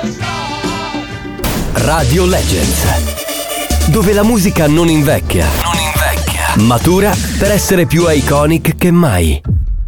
Radio Legends, dove la musica non invecchia, matura per essere più iconic che mai.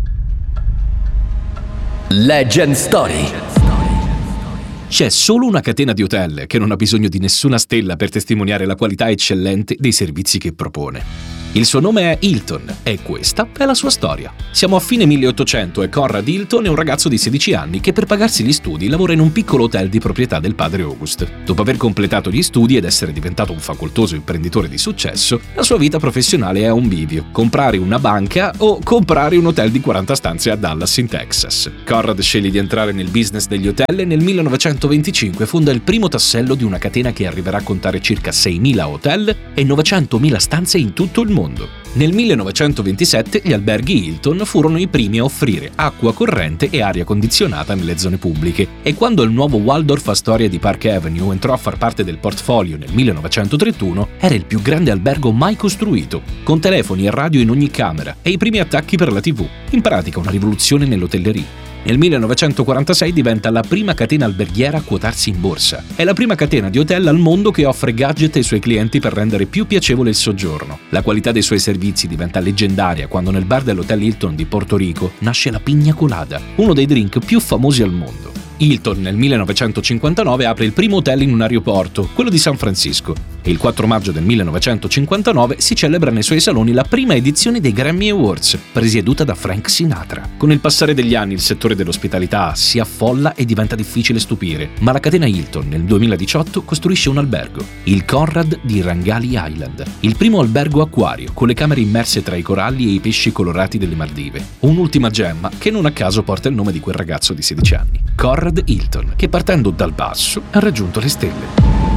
Legend Story. C'è solo una catena di hotel che non ha bisogno di nessuna stella per testimoniare la qualità eccellente dei servizi che propone. Il suo nome è Hilton e questa è la sua storia. Siamo a fine 1800 e Conrad Hilton è un ragazzo di 16 anni che per pagarsi gli studi lavora in un piccolo hotel di proprietà del padre August. Dopo aver completato gli studi ed essere diventato un facoltoso imprenditore di successo, la sua vita professionale è a un bivio: comprare una banca o comprare un hotel di 40 stanze a Dallas in Texas. Conrad sceglie di entrare nel business degli hotel e nel 1925 fonda il primo tassello di una catena che arriverà a contare circa 6.000 hotel e 900.000 stanze in tutto il mondo. Nel 1927 gli alberghi Hilton furono i primi a offrire acqua corrente e aria condizionata nelle zone pubbliche, e quando il nuovo Waldorf Astoria di Park Avenue entrò a far parte del portfolio nel 1931, era il più grande albergo mai costruito, con telefoni e radio in ogni camera e i primi attacchi per la TV. In pratica una rivoluzione nell'hotelleria. Nel 1946 diventa la prima catena alberghiera a quotarsi in borsa. È la prima catena di hotel al mondo che offre gadget ai suoi clienti per rendere più piacevole il soggiorno. La qualità dei suoi servizi diventa leggendaria quando nel bar dell'Hotel Hilton di Porto Rico nasce la Piña Colada, uno dei drink più famosi al mondo. Hilton nel 1959 apre il primo hotel in un aeroporto, quello di San Francisco, e il 4 maggio del 1959 si celebra nei suoi saloni la prima edizione dei Grammy Awards, presieduta da Frank Sinatra. Con il passare degli anni il settore dell'ospitalità si affolla e diventa difficile stupire, ma la catena Hilton nel 2018 costruisce un albergo, il Conrad di Rangali Island, il primo albergo acquario con le camere immerse tra i coralli e i pesci colorati delle Maldive. Un'ultima gemma che non a caso porta il nome di quel ragazzo di 16 anni, Conrad Hilton, che partendo dal basso ha raggiunto le stelle.